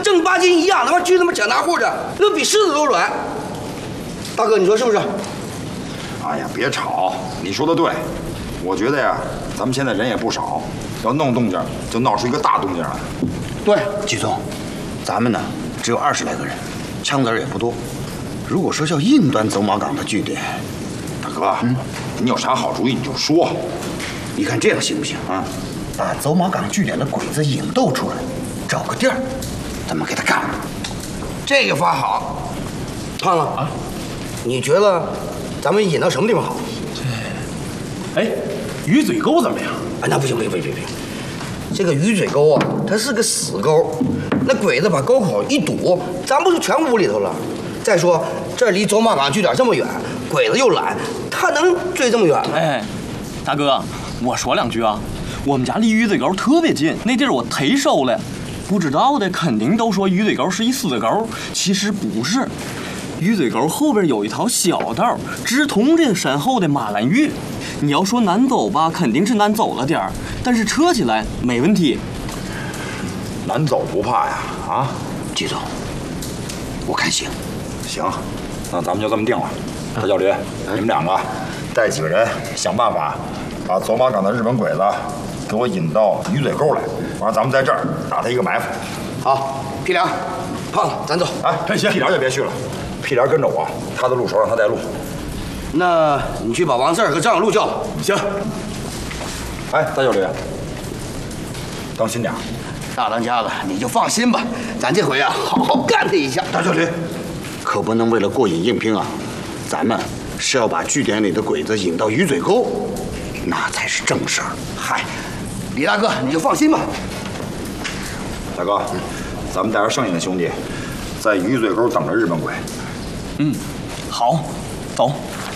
正八经一样，他妈去他妈抢大户的，那比狮子都软。大哥，你说是不是？ 哎呀，别吵，你说的对。我觉得呀，咱们现在人也不少，要弄动静就闹出一个大动静来。 对， 季总，咱们呢只有20来个人，枪子也不多。如果说要硬端走马岗的据点， 大哥，你有啥好主意你就说。 你看这样行不行啊？把走马岗据点的鬼子引逗出来，找个地儿，咱们给他干了。 这个法好。胖子啊，你觉得咱们引到什么地方好？ 哎，鱼嘴沟怎么样？ 哎，那不行，不行。这个鱼嘴沟啊，它是个死沟，那鬼子把沟口一堵，咱不就全捂里头了？再说这离走马岗据点这么远，鬼子又懒，他能追这么远吗？ 哎，大哥，我说两句啊。我们家离鱼嘴沟特别近，那地儿我忒熟了。不知道的肯定都说鱼嘴沟是一死沟，其实不是。鱼嘴沟后边有一条小道，直通这个山后的马兰峪。你要说难走吧，肯定是难走了点儿，但是撤起来没问题。 难走不怕呀，啊， 季总，我看行。 行，那咱们就这么定了。大教驴，你们两个带几个人想办法，把走马岗的日本鬼子给我引到鱼嘴沟来，完了咱们在这儿打他一个埋伏。 好，屁良，胖子，咱走。 哎，行，屁良就别去了，屁良跟着我，他的路手让他带路。 那你去把王四儿和张小璐叫来。 行。哎，大教驴，当心点。 大当家的，你就放心吧，咱这回啊，好好干他一下。 大教驴，可不能为了过瘾硬拼啊！咱们是要把据点里的鬼子引到鱼嘴沟，那才是正事儿。 嗨，李大哥，你就放心吧。 大哥，咱们带着剩下的兄弟，在鱼嘴沟等着日本鬼。 好，走。